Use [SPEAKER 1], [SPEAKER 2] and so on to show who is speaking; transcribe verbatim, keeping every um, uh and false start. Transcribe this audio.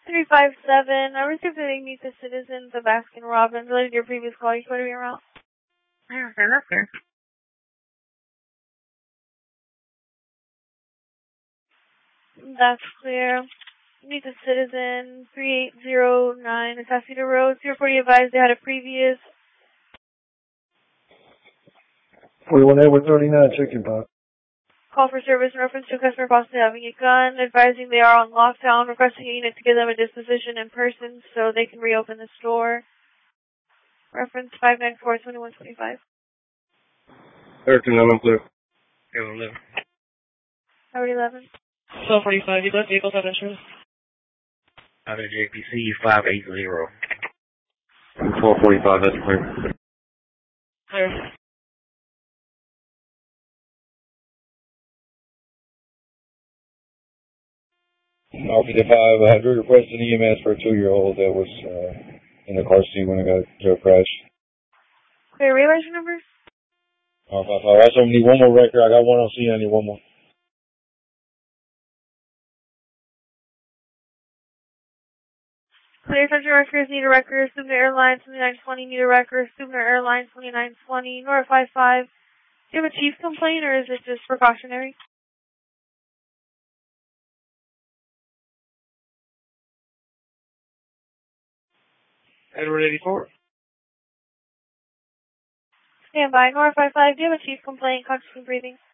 [SPEAKER 1] three five seven, I received that they meet the citizens of Baskin Robbins related to your previous call. You put it your route.
[SPEAKER 2] Yeah, okay, that's fair.
[SPEAKER 1] That's clear. Meet the citizen, three eight zero nine, Atascadero Road. zero forty advised they had a previous.
[SPEAKER 3] forty-one Edward thirty-nine, chicken pot.
[SPEAKER 1] Call for service in reference to a customer possibly having a gun, advising they are on lockdown, requesting a unit to give them a disposition in person so they can reopen the store. Reference five nine four, twenty-one twenty-five.
[SPEAKER 4] thirteen, I'm clear. eleven.
[SPEAKER 1] Howard eleven.
[SPEAKER 2] twelve forty-five, you got vehicles have insurance?
[SPEAKER 4] Out of J P C five eight zero. twelve forty-five, that's clear.
[SPEAKER 2] Clear.
[SPEAKER 5] Officer five, I had requested an E M S for a two-year-old that was uh, in the car seat when I got drove crash.
[SPEAKER 1] Clear relation numbers?
[SPEAKER 5] Alpha five, I also need one more record. I got one on scene, I need one more.
[SPEAKER 1] Clear Central records need a record. Subner Airlines twenty-nine twenty need a record. Subner Airlines twenty-nine twenty. Nora five five. Do you have a chief complaint or is it just precautionary?
[SPEAKER 2] Edward eighty-four.
[SPEAKER 1] Stand by. Nora five five. Do you have a chief complaint? Conscious and breathing.